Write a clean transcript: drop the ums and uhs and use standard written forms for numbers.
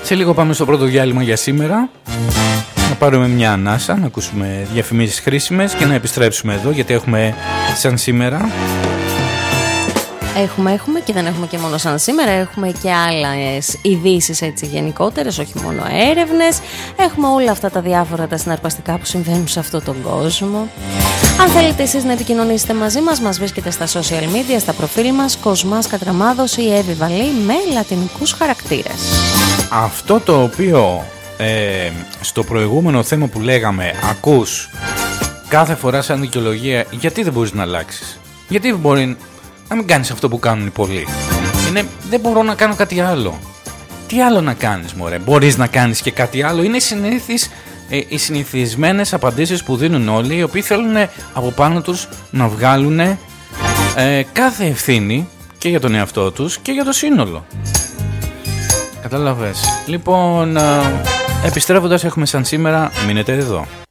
Σε λίγο πάμε στο πρώτο διάλειμμα για σήμερα. Να πάρουμε μια ανάσα, να ακούσουμε διαφημίσεις χρήσιμες και να επιστρέψουμε εδώ, γιατί έχουμε σαν σήμερα. Έχουμε και δεν έχουμε και μόνο σαν σήμερα, έχουμε και άλλες ειδήσεις έτσι γενικότερες, όχι μόνο έρευνες. Έχουμε όλα αυτά τα διάφορα τα συναρπαστικά που συμβαίνουν σε αυτόν τον κόσμο. Αν θέλετε εσείς να επικοινωνήσετε μαζί μας, μας βρίσκετε στα social media, στα προφίλ μας, Κοσμάς Κατραμάδος ή Εύη Βαλή με λατινικούς χαρακτήρες. Αυτό το οποίο στο προηγούμενο θέμα που λέγαμε, ακούς κάθε φορά σαν δικαιολογία, γιατί δεν μπορείς να αλλάξεις, γιατί μπορεί να μην κάνεις αυτό που κάνουν οι πολλοί. Δεν μπορώ να κάνω κάτι άλλο. Τι άλλο να κάνεις, μωρέ? Μπορείς να κάνεις και κάτι άλλο? Είναι οι συνηθισμένες απαντήσεις που δίνουν όλοι, οι οποίοι θέλουν από πάνω τους να βγάλουν κάθε ευθύνη και για τον εαυτό τους και για το σύνολο. Κατάλαβες? Λοιπόν, επιστρέφοντας, έχουμε σαν σήμερα, μείνετε εδώ.